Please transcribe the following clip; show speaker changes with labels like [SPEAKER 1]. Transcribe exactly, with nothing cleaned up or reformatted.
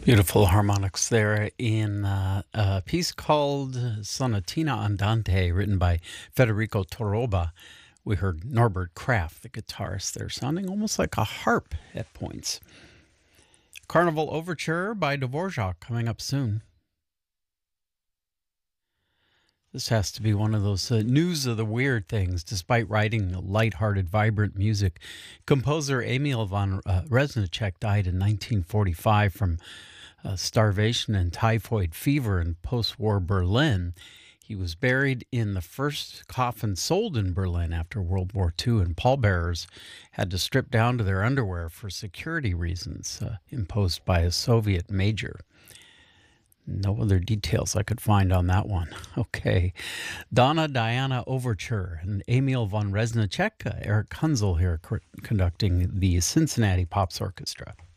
[SPEAKER 1] Beautiful harmonics there in uh, a piece called Sonatina Andante, written by Federico Toroba. We heard Norbert Kraft, the guitarist there, sounding almost like a harp at points. Carnival Overture by Dvorak coming up soon. This has to be one of those uh, news of the weird things. Despite writing lighthearted, vibrant music, composer Emil von uh, Reznicek died in nineteen forty-five from uh, starvation and typhoid fever in post-war Berlin. He was buried in the first coffin sold in Berlin after World War Two, and pallbearers had to strip down to their underwear for security reasons uh, imposed by a Soviet major. No other details I could find on that one. Okay. Donna Diana Overture and Emil von Reznicek, uh, Eric Kunzel here conducting the Cincinnati Pops Orchestra.